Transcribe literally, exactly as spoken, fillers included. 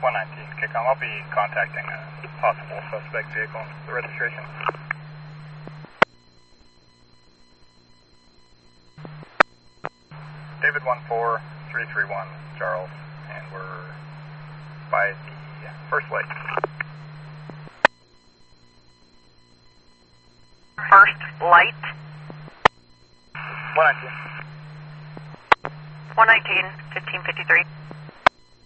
one nineteen, Kick-Off. I'll be contacting a possible suspect vehicle, the registration. David one four three three one, Charles, and we're by the first light. First light. one nineteen. one nineteen, fifteen fifty-three.